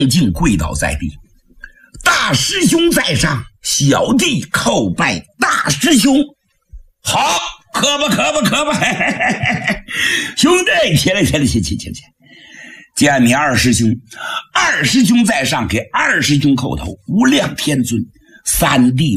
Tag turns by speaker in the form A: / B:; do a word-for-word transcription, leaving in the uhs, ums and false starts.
A: 敬跪倒在地。大师兄在上，小弟叩拜大师兄。好，可吧可吧可吧，嘿嘿嘿嘿兄弟，起来起来起来起来起来！见面二师兄，二师兄在上，给二师兄叩头，无量天尊，三弟